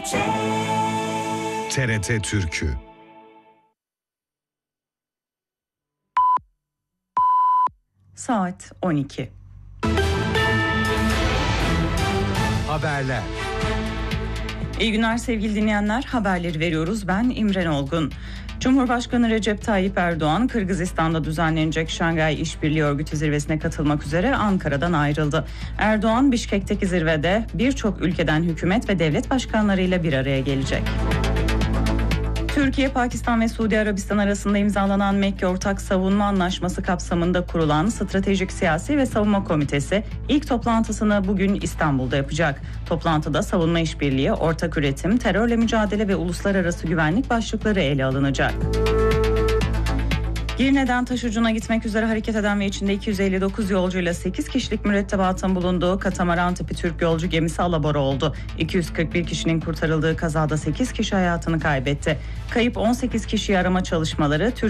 TRT Türkü. Saat 12. Haberler. İyi günler sevgili dinleyenler. Haberleri veriyoruz. Ben İmren Olgun. Cumhurbaşkanı Recep Tayyip Erdoğan, Kırgızistan'da düzenlenecek Şangay İşbirliği Örgütü zirvesine katılmak üzere Ankara'dan ayrıldı. Erdoğan, Bişkek'teki zirvede birçok ülkeden hükümet ve devlet başkanlarıyla bir araya gelecek. Türkiye, Pakistan ve Suudi Arabistan arasında imzalanan Mekke Ortak Savunma Anlaşması kapsamında kurulan Stratejik Siyasi ve Savunma Komitesi ilk toplantısını bugün İstanbul'da yapacak. Toplantıda savunma işbirliği, ortak üretim, terörle mücadele ve uluslararası güvenlik başlıkları ele alınacak. Girne'den Taşucu'na gitmek üzere hareket eden ve içinde 259 yolcuyla 8 kişilik mürettebatın bulunduğu katamaran tipi Türk yolcu gemisi alabora oldu. 241 kişinin kurtarıldığı kazada 8 kişi hayatını kaybetti. Kayıp 18 kişiyi arama çalışmaları